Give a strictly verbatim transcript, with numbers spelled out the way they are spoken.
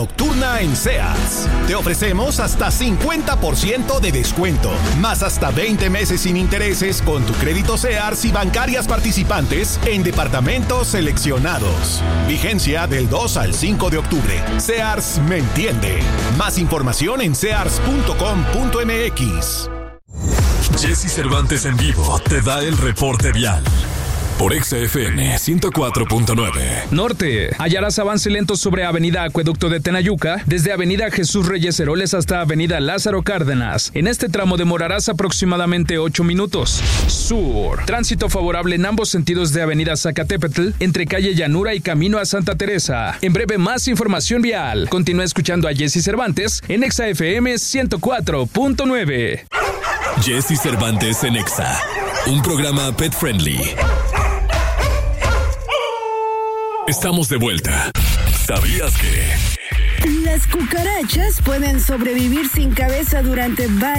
Nocturna en Sears. Te ofrecemos hasta cincuenta por ciento de descuento, más hasta veinte meses sin intereses con tu crédito Sears y bancarias participantes en departamentos seleccionados. Vigencia del dos al cinco de octubre. Sears me entiende. Más información en sears punto com punto m x. Jesse Cervantes en vivo te da el reporte vial. Por Exa F M ciento cuatro punto nueve. Norte. Hallarás avance lento sobre Avenida Acueducto de Tenayuca, desde Avenida Jesús Reyes Heroles hasta Avenida Lázaro Cárdenas. En este tramo demorarás aproximadamente ocho minutos. Sur. Tránsito favorable en ambos sentidos de Avenida Zacatépetl, entre calle Llanura y camino a Santa Teresa. En breve, más información vial. Continúa escuchando a Jesse Cervantes en Exa F M ciento cuatro punto nueve. Jesse Cervantes en Exa. Un programa pet friendly. Estamos de vuelta. ¿Sabías que? Las cucarachas pueden sobrevivir sin cabeza durante varios